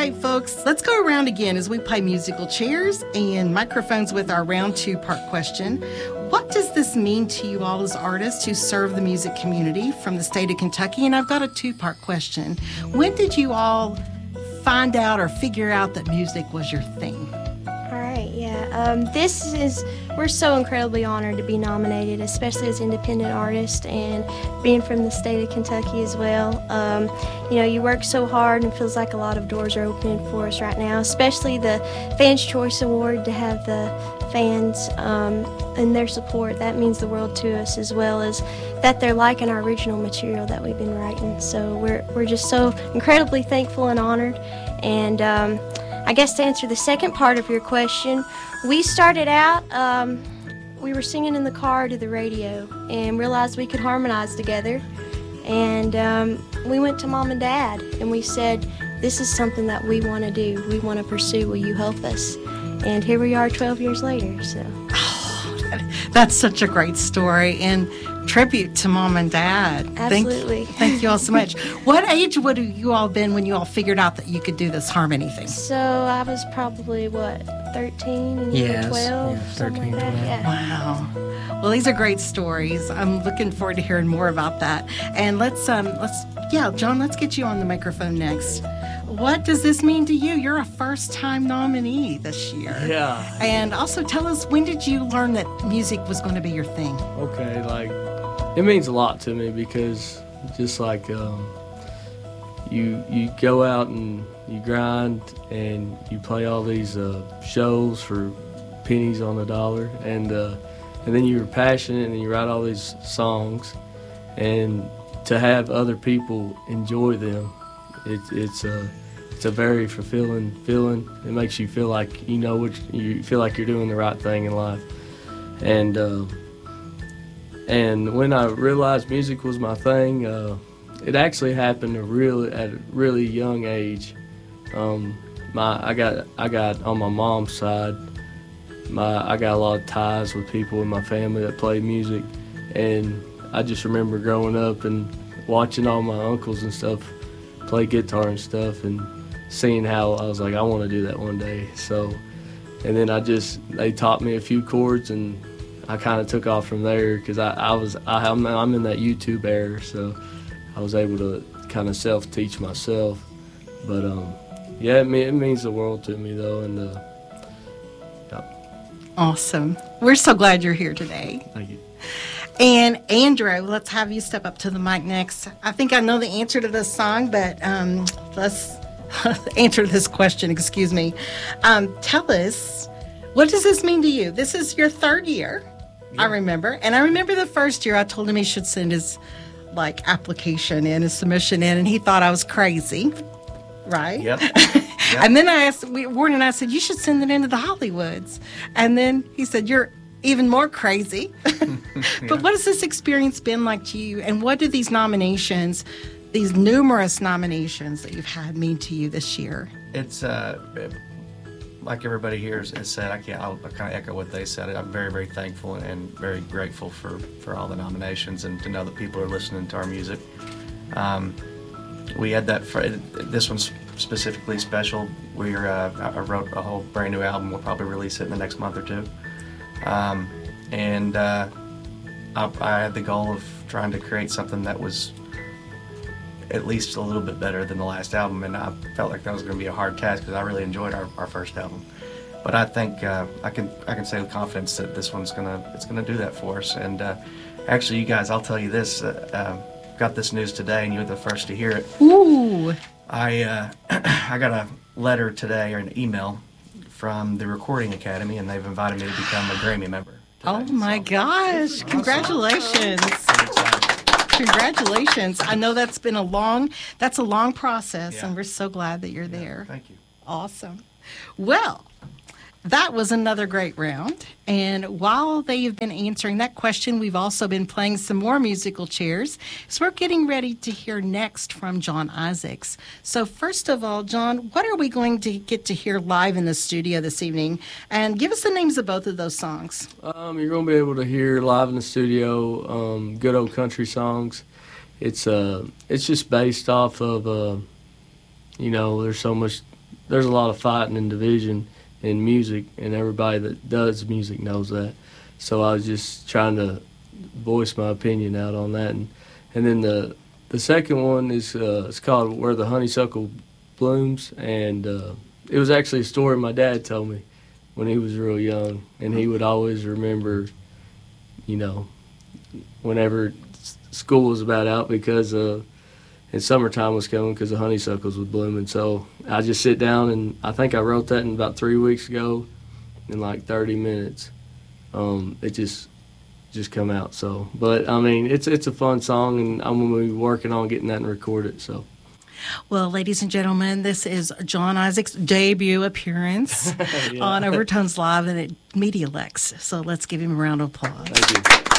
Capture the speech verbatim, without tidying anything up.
right, folks, let's go around again as we play musical chairs and microphones with our round two part question. What does this mean to you all as artists who serve the music community from the state of Kentucky? And I've got a two-part question. When did you all find out or figure out that music was your thing? All right, yeah. Um, this is, we're so incredibly honored to be nominated, especially as independent artists and being from the state of Kentucky as well. Um, you know, you work so hard and it feels like a lot of doors are opening for us right now, especially the Fans' Choice Award, to have the fans um, and their support. That means the world to us, as well as that they're liking our original material that we've been writing. So we're, we're just so incredibly thankful and honored. And um, I guess to answer the second part of your question, we started out, um, we were singing in the car to the radio and realized we could harmonize together. And um, we went to Mom and Dad and we said, this is something that we want to do. We want to pursue. Will you help us? And here we are twelve years later. So, oh, that's such a great story. And tribute to Mom and Dad. Absolutely. Thank, thank you all so much. What age would have you all been when you all figured out that you could do this harmony thing? So I was probably, what, thirteen and you yes, were twelve? Yeah, thirteen, something like that. twelve. Yeah. Wow. Well, these are great stories. I'm looking forward to hearing more about that. And let's, um, let's, yeah, John, let's get you on the microphone next. What does this mean to you? You're a first-time nominee this year. Yeah. And also tell us, when did you learn that music was going to be your thing? Okay, like, it means a lot to me because just like um, you you go out and you grind and you play all these uh, shows for pennies on the dollar, and uh, and then you're passionate and you write all these songs, and to have other people enjoy them, it, it's a it's a very fulfilling feeling. It makes you feel like you know what you feel like you're doing the right thing in life, and. Uh, And when I realized music was my thing, uh, it actually happened a really, at a really young age. Um, my I got I got on my mom's side, my I got a lot of ties with people in my family that played music, and I just remember growing up and watching all my uncles and stuff play guitar and stuff, and seeing how I was like, I want to do that one day. So, and then I just they taught me a few chords and. I kind of took off from there because I, I was I, I'm, I'm in that YouTube era, so I was able to kind of self-teach myself. But um, yeah, it, mean, it means the world to me though, and uh, yeah. Awesome. We're so glad you're here today. Thank you. And Andrew, let's have you step up to the mic next. I think I know the answer to this song, but um, let's answer this question. Excuse me. Um, tell us, what does this mean to you? This is your third year. Yeah. I remember. And I remember the first year I told him he should send his like application in, his submission in, and he thought I was crazy. Right? Yep. Yep. And then I asked, Warren and I said, you should send it into the Hollywoods. And then he said, you're even more crazy. But Yeah. what has this experience been like to you? And what do these nominations, these numerous nominations that you've had mean to you this year? It's uh, like everybody here has has said. I can't. I'll, I'll kind of echo what they said. I'm very, very thankful and very grateful for, for all the nominations and to know that people are listening to our music. Um, we had that. For, this one's specifically special. We're uh, I wrote a whole brand new album. We'll probably release it in the next month or two. Um, and uh, I, I had the goal of trying to create something that was at least a little bit better than the last album, and I felt like that was going to be a hard task because I really enjoyed our, our first album. But I think uh, I can I can say with confidence that this one's gonna it's gonna do that for us. And uh, actually, you guys, I'll tell you this: uh, uh, got this news today, and you're the first to hear it. Ooh! I uh, I got a letter today or an email from the Recording Academy, and they've invited me to become a Grammy member today. Oh my So, gosh! Congratulations! I'm excited. Congratulations! I know that's been a long that's a long process, Yeah. and we're so glad that you're Yeah, there. Thank you. Awesome. Well, that was another great round. And while they've been answering that question, we've also been playing some more musical chairs. So we're getting ready to hear next from John Isaacs. So first of all, John, what are we going to get to hear live in the studio this evening? And give us the names of both of those songs. Um, you're going to be able to hear live in the studio um, good old country songs. It's uh, it's just based off of, uh, you know, there's so much there's a lot of fighting and division in music, and everybody that does music knows that. So I was just trying to voice my opinion out on that. And, and then the the second one is uh, it's called Where the Honeysuckle Blooms, and uh, it was actually a story my dad told me when he was real young, and he would always remember, you know, whenever school was about out, because uh, and summertime was coming because the honeysuckles was blooming. So I just sit down, and I think I wrote that in about three weeks ago in like thirty minutes. Um, it just just come out. So, but I mean, it's it's a fun song, and I'm gonna be working on getting that and record it. So. Well, ladies and gentlemen, this is John Isaac's debut appearance yeah. on Overtones Live and at Media Lex. So let's give him a round of applause. Thank you.